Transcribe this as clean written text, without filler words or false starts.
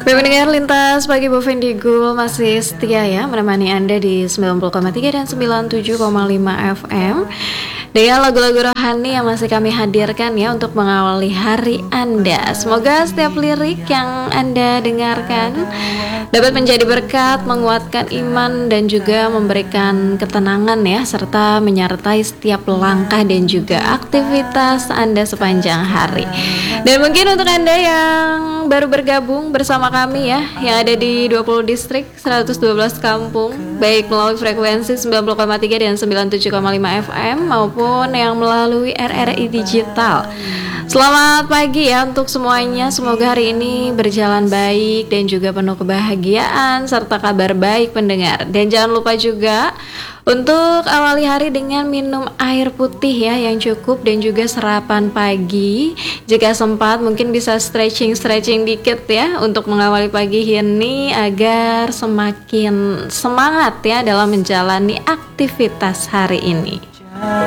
Pendengar lintas pagi Bu Vendigul masih setia ya menemani Anda di 90,3 dan 97,5 FM dengan lagu-lagu rohani yang masih kami hadirkan ya untuk mengawali hari Anda. Semoga setiap lirik yang Anda dengarkan dapat menjadi berkat, menguatkan iman dan juga memberikan ketenangan ya, serta menyertai setiap langkah dan juga aktivitas Anda sepanjang hari. Dan mungkin untuk Anda yang baru bergabung bersama kami ya, yang ada di 20 distrik, 112 kampung, baik melalui frekuensi 90,3 dan 97,5 FM maupun yang melalui RRI Digital. Selamat pagi ya untuk semuanya. Semoga hari ini berjalan baik dan juga penuh kebahagiaan serta kabar baik pendengar. Dan jangan lupa juga untuk awali hari dengan minum air putih ya yang cukup dan juga sarapan pagi. Jika sempat mungkin bisa stretching dikit ya untuk mengawali pagi ini agar semakin semangat ya dalam menjalani aktivitas hari ini.